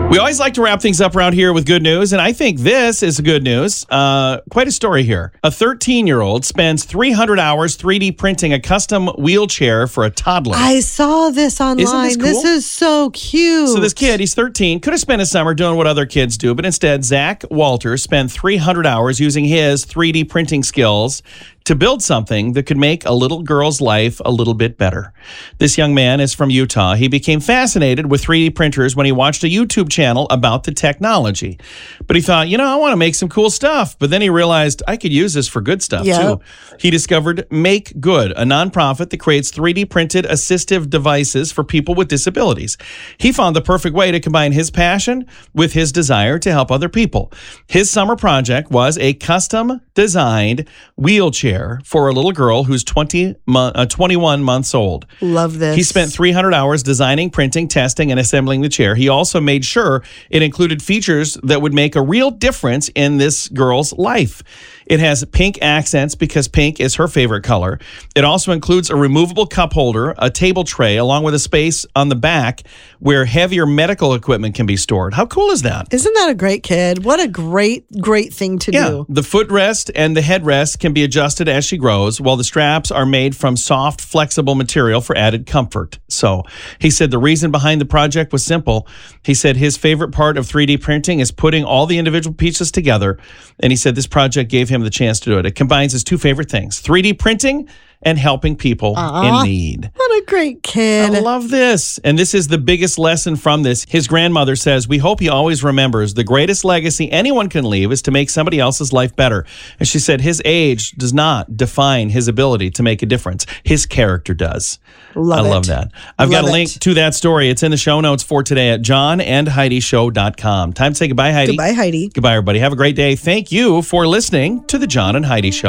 We always like to wrap things up around here with good news, and I think this is good news. Quite a story here. A 13-year-old spends 300 hours 3D printing a custom wheelchair for a toddler. I saw this online. Isn't this cool? This is so cute. So this kid, he's 13, could have spent his summer doing what other kids do, but instead, Zach Walters spent 300 hours using his 3D printing skills to build something that could make a little girl's life a little bit better. This young man is from Utah. He became fascinated with 3D printers when he watched a YouTube channel about the technology. But he thought, I want to make some cool stuff. But then he realized I could use this for good stuff too. He discovered Make Good, a nonprofit that creates 3D printed assistive devices for people with disabilities. He found the perfect way to combine his passion with his desire to help other people. His summer project was a custom designed wheelchair for a little girl who's 21 months old. Love this. He spent 300 hours designing, printing, testing, and assembling the chair. He also made sure it included features that would make a real difference in this girl's life. It has pink accents because pink is her favorite color. It also includes a removable cup holder, a table tray, along with a space on the back where heavier medical equipment can be stored. How cool is that? Isn't that a great kid? What a great thing to do. The footrest and the headrest can be adjusted as she grows, while the straps are made from soft, flexible material for added comfort. So he said the reason behind the project was simple. He said his favorite part of 3D printing is putting all the individual pieces together. And he said this project gave him the chance to do it. It combines his two favorite things, 3D printing and helping people in need. What a great kid. I love this. And this is the biggest lesson from this. His grandmother says, we hope he always remembers the greatest legacy anyone can leave is to make somebody else's life better. And she said his age does not define his ability to make a difference. His character does. I love that. I've got a link to that story. It's in the show notes for today at johnandheidishow.com. Time to say goodbye, Heidi. Goodbye, Heidi. Goodbye, everybody. Have a great day. Thank you for listening to the John and Heidi Show.